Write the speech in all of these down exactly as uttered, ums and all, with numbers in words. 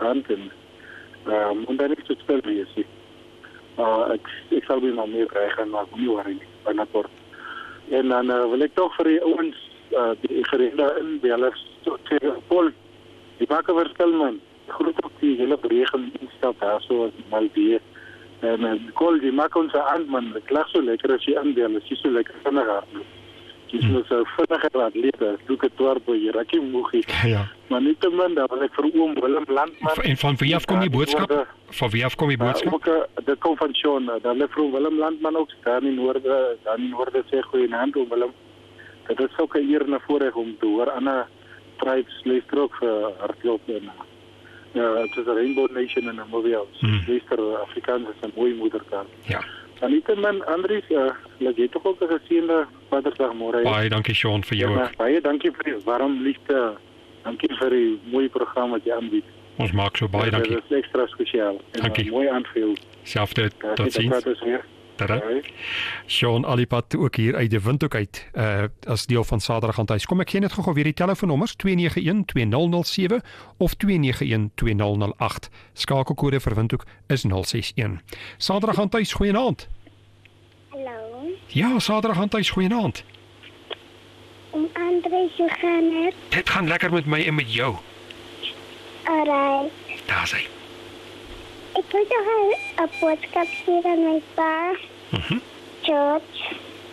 hand en uh, moet dan niet zo spel wees nie. Uh, ek, ek sal weer maar meer kry gaan, maar ek moet nie worry nie, binnekort. En dan uh, wil ek toch vir die ouens, uh, die gerede inbellers, sê, Paul, die maak 'n verskil man. Groet ook die hele beweging instel daar so as mal die. En uh, Paul, die maak ons aan man, ek lag so lekker as jy inbel, as jy so lekker vinnig hardloop. Jy is nou so vinnig wat leer, doe ek dwar by jy raak jy moegie. Ja. Maar niet te min, dan wil ek vir oom Willem Landman. En van wie af kom die boodskap? Van wie af kom die boodskap? Uh, ook, uh, dit kom van Sean, uh, dan wil vir oom Willem Landman ook, daar in Noorde, daar in Noorde sê goeie naam, oom Willem. Dit is ook 'n eer na voorreg om te hoor, ander tribes luister ook vir hardloop en uh, het is een Rainbow Nation in Namibia, hmm. luister Afrikaans is 'n mooi moedertaal. Ja. En niet te min, Andries, uh, laat jy toch ook 'n geseënde Vadersdag môre. Baie dankie Sean vir jou ja, ook. Baie dankie vir die warm liefde. Dankie vir die mooie program wat jy aanbied. Ons maak so baie dankie. Dit is extra spesiaal. Dankie. Mooi aanveel. Selfde, tot ziens. Tada. Sean Alipad ook hier uit die Windhoek uit uh, as deel van Saterdag aan Tuis. Kom ek gee net gou weer die telefoonnommers twee nege een twee nul nul sewe of twee nege een twee nul nul agt. Skakelkode vir Windhoek is nul ses een. Saterdag aan Tuis, goeienaand. Hallo. Ja, Saterdag aan Tuis, goeienaand. Om Andries, hoe gaan het? Dit gaan lekker met my en met jou. Alright. Daar is hy. Ik wil toch een boodschap sturen aan mijn pa, Mm-hmm. George,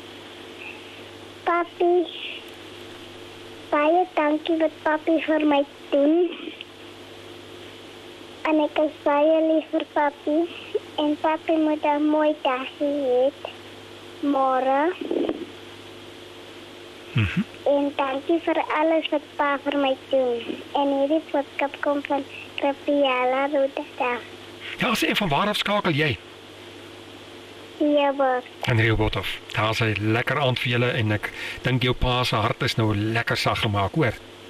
papi. Baie dankie wat papi voor mij doen. En ik is baie lief voor papi. En papi moet een mooi dag hê morgen. Mm-hmm. En dankie voor alles wat pa voor mij doen. En hierdie boodschap komt van Rapiala Rodedag. Ja, sê van waar af skakel jy? Rehoboth. En Rehoboth af. Daar is 'n lekker aand vir julle en ek dink jou pa se hart is nou lekker sag gemaak, hoor.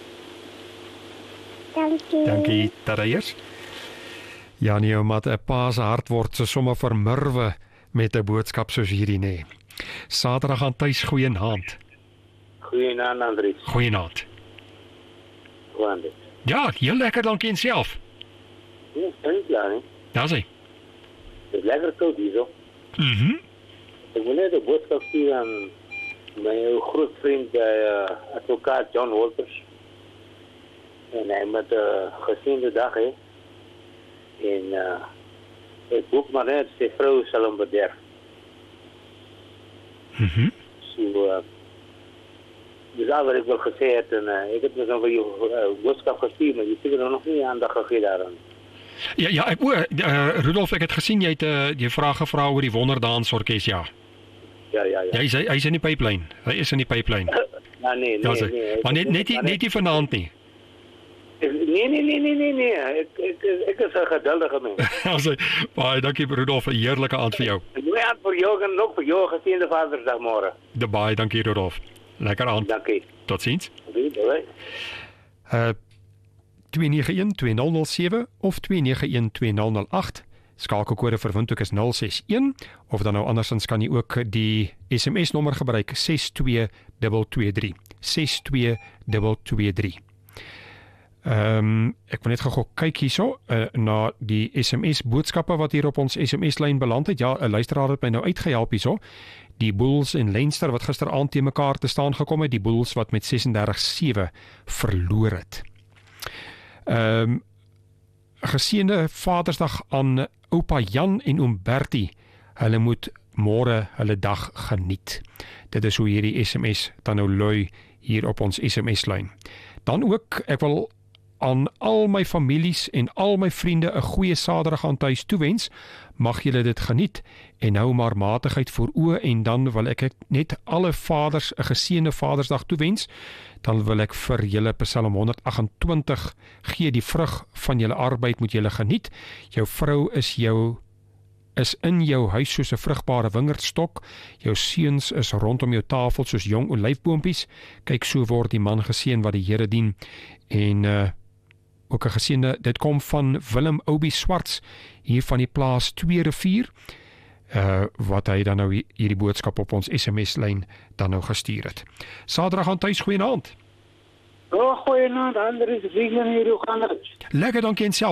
Dankie. Dankie, Tadaiers. Ja, nee, maar 'n pa se hart word so sommer vermurwe met 'n boodskap soos hierdie, nê. Nee. Saterdag aan Tuis, goeienaand. Goeienaand, Andries. Goeienaand. Hoe aan dit? Ja, heel lekker, dankie en self. Ja, dankie klaar, hè. Daar is hy. Het is lekker koud hier, zo. Mhm. Ik wil net een boodschap sturen aan mijn groot vriend, uh, advocaat John Wolters. En hij met een uh, geziende dag, hè. En uh, ik boek maar net, zijn vrouw zal hem bederven. Mhm. So, uh, dus al wat ik wil gezegd en uh, ik heb dus nog een uh, boodschap gestuurd, maar je ziet er nog niet aandacht gegeven daaraan. Ja, ja, ek o, uh, Rudolf, ek het gesien jy het uh, jy vrae gevra oor die Wonderdansorkes, ja. Ja, ja, ja. Ja, hy hy is in die pipeline. Hy is in die pipeline. Ja, nee, nee, ja, nee. Maar net net nie net nie vanaand nie. Nee, nee, nee, nee, nee, nee. Ek ek ek is 'n geduldige mens. Also, baie dankie Rudolf, 'n heerlike aand vir jou. Mooi aand vir jou en nog vir jou geseënde Vadersdag môre. De baie dankie Rudolf. Lekker aand. Dankie. Totsiens. Doei, doei. Uh twee nege een twee nul nul sewe of twee nege een twee nul nul agt. Skakelkode vir Windhoek is nul ses een of dan nou andersins kan jy ook die S M S nommer gebruik ses twee twee twee drie. ses twee twee twee drie. Ehm um, ek wil net gou kyk hierso uh, na die S M S boodskappe wat hier op ons S M S lyn beland het. Ja, 'n luisteraar het my nou uitgehelp hierso. Die Bulls en Leinster wat gisteraand te mekaar te staan gekom het, die Bulls wat met ses en dertig sewe verloor het. Ehm um, geseënde Vadersdag aan oupa Jan en oom Bertie. Hulle moet môre hulle dag geniet. Dit is hoe hierdie S M S dan nou lui hier op ons S M S-lyn. Dan ook, ek wil aan al my families en al my vriende 'n goeie Saterdag aan Tuis toewens. Mag julle dit geniet en hou maar matigheid voor oë en dan wil ek net alle vaders 'n geseënde Vadersdag toewens. Dan wil ek vir julle Psalm honderd agt en twintig gee, die vrug van julle arbeid moet julle geniet. Jou vrou is jou is in jou huis soos 'n vrugbare wingerdstok. Jou seuns is rondom jou tafel soos jong olyfboompies. Kyk, so word die man geseën wat die Here dien. En uh, ook 'n geseënde, dit kom van Willem Obi Swarts hier van die plaas Twee Rivier. Uh, wat hy dan nou hierdie boodskap op ons S M S-lyn dan nou gestuur het. Saterdag aan Tuis, goeienaand. Oh, goeienaand, Andries, wie gaan hier, hoe gaan het? Lekker, dankie en self.